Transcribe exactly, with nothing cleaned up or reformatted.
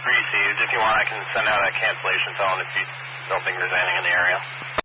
Received. If you want, I can send out a cancellation telling if you don't think there's anything in the area.